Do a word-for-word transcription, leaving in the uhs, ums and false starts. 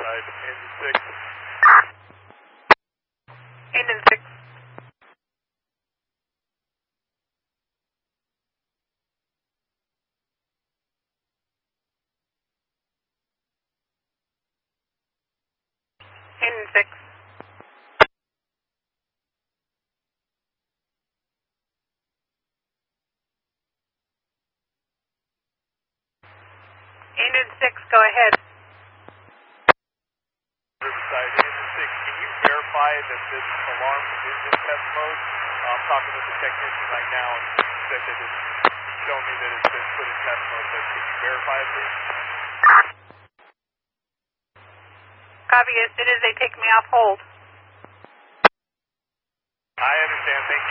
Riverside, engine six. Engine six. Engine six. Engine six, go ahead. Riverside, engine six, can you verify that this alarm is in test mode? Uh, I'm talking with the technician right now and he said that it's showing me that it's been put in test mode, but can you verify it, please? Copy, as soon as they take me off hold. I understand. Thank